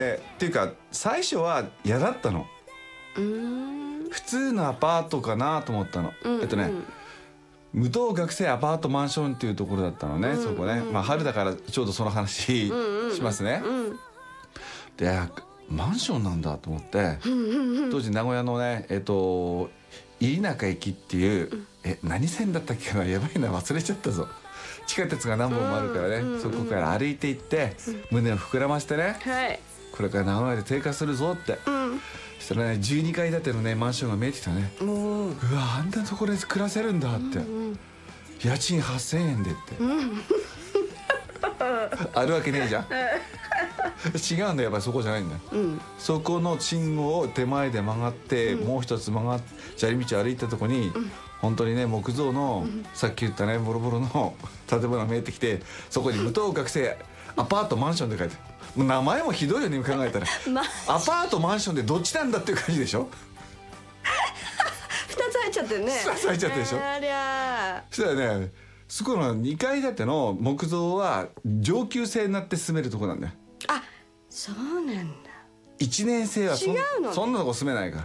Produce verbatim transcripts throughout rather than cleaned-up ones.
えっていうか最初は嫌だったの。 うーん、 普通のアパートかなと思ったの。 うんうん、 えっとね無等学生アパートマンションっていうところだったのね、 うんうん、 そこね。まあ春だからちょうどその話しますね。 うんうん、 でマンションなんだと思って当時名古屋のねえっと入中駅っていう、うん、え何線だったっけな、やばいな忘れちゃったぞ。地下鉄が何本もあるからね、うんうんうん、そこから歩いて行って、うん、胸を膨らましてね、はい、これから名古屋で低下するぞって、うん、そしたらねじゅうにかい建てのねマンションが見えてきたね。うわあんなところで暮らせるんだって、うんうん、家賃はっせんえんでって、うん、あるわけねえじゃん違うんだ、やっぱりそこじゃないんだよ、うん、そこの信号を手前で曲がって、うん、もう一つ曲がって砂利道歩いたとこに、うん、本当にね木造の、うん、さっき言ったねボロボロの建物が見えてきて、そこに無等学生アパートマンションって書いてある。もう名前もひどいよね考えたらアパートマンションでどっちなんだっていう感じでしょふたつ入っちゃってるね。 ふたつ入っちゃってるでしょ。ありゃそしたらねそこのにかい建ての木造は上級生になって住めるとこなんだよ。 あ、そうなんだ。 いちねん生は そ, 違うのそんなとこ住めないから。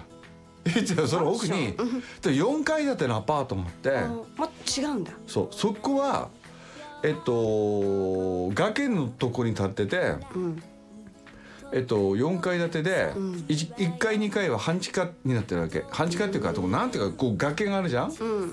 その奥によんかい建てのアパートがあって、 ま、違うんだ。 そうそこはえっと崖のとこに建ってて、うん、えっとよんかい建てで、うん、いっかいにかいは半地下になってるわけ。半地下っていうか、うん、なんていうかこう崖があるじゃん、うん、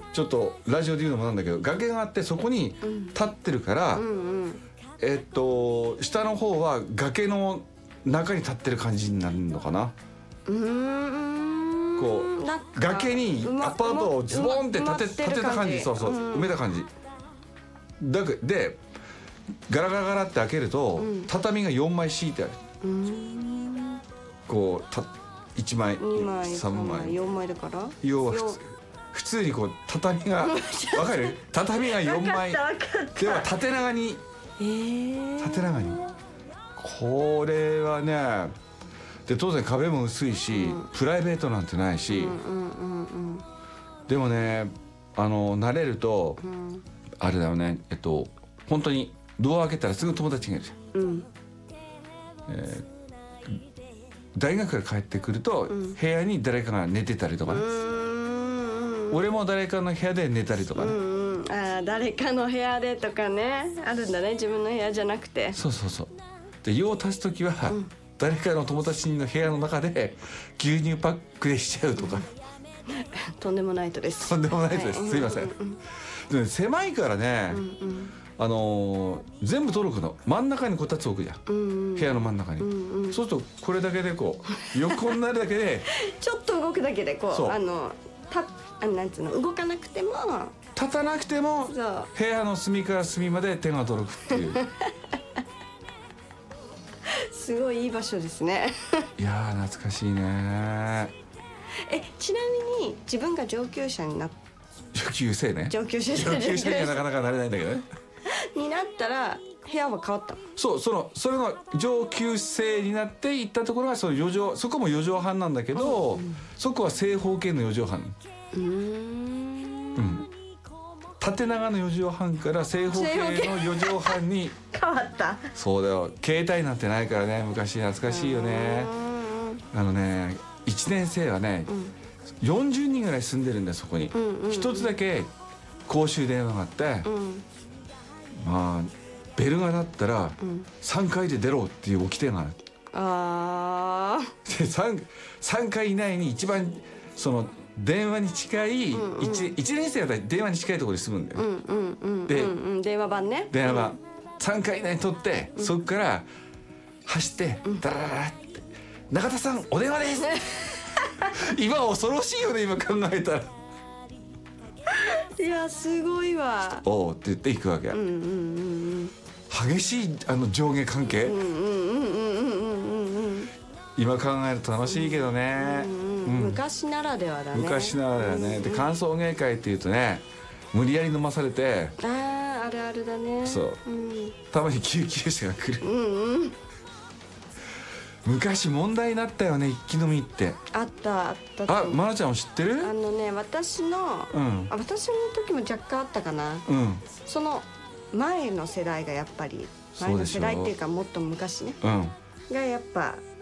ちょっとラジオで言うのもなんだけど崖があってそこに立ってるから、うんうんうん、えっと下の方は崖の中に立ってる感じになるのかな。うーん、こう崖にアパートをズボンって建て、建てた感じ。そうそう、うん、埋めた感じだけでガラガラガラって開けると、うん、畳がよんまい敷いてある。うーん、こうたいちまいにまいさんまいよんまいだから要は普通にこう畳がわかる畳がよんまいでは縦長に、えー、縦長にこれはねで当然壁も薄いし、うん、プライベートなんてないし、うんうんうんうん、でもねあの慣れると、うん、あれだよね、えっと本当にドア開けたらすぐ友達がいるじゃん、うん、えー、大学から帰ってくると、うん、部屋に誰かが寝てたりとかね、俺も誰かの部屋で寝たりとかね、うんうん、あ誰かの部屋でとかねあるんだね、自分の部屋じゃなくて。そうそうそう。で用を足す時は、うん、誰かの友達の部屋の中で牛乳パックでしちゃうとかとんでもないとです。 とんでもないとです、はい、すいません、うんうん、で狭いからね、うんうん、あのー、全部届くの真ん中にこたつ置くじゃん、うんうん、部屋の真ん中に、うんうん、そうするとこれだけでこう横になるだけでちょっと動くだけでこうあのたあなんつうの動かなくても立たなくても部屋の隅から隅まで手が届くっていうすごいいい場所ですねいやー懐かしいね。 えちなみに自分が上級者になっ上級生ね上級者上級者にはなかなかなれないんだけどねになったら部屋は変わった。そうそのそれの上級生になって行ったところがそのよ畳そこもよ畳半なんだけど、うん、そこは正方形のよ畳半。うーん、うん、縦長のよ畳半から正方形のよ畳半に変わった。 そうだよ、携帯なんてないからね昔懐かしいよね。あのねいちねん生はね、うん、よんじゅうにんぐらい住んでるんだよそこに、うんうんうん、一つだけ公衆電話があって、うん、まあベルが鳴ったらさんかいで出ろっていう掟がある。あで 3, さんかい以内に一番その電話に近い、うんうん、1, いちねん生だったら電話に近いところに住むんだよ、うんうんうん、で、うんうん、電話番ね電話番、うん、さんかい以内に取って、うん、そこから走って、うん、ダラララって中田さんお電話です今恐ろしいよね今考えたらいやすごいわおうって言って行くわけ、うんうんうんうん、激しいあの上下関係今考えると楽しいけどね、うんうんうん、 昔ならではだね昔ならではね、うんうん、で歓送迎会っていうとね無理やり飲まされてあーあるあるだねそう、うん、たまに救急車が来る、うんうん、昔問題になったよね一気飲みってあったあったあ、まなちゃんも知ってる？ あのね私の、うん、あ私の時も若干あったかな、うん、その前の世代がやっぱり前の世代っていうかもっと昔ね、 うん、 がやっぱ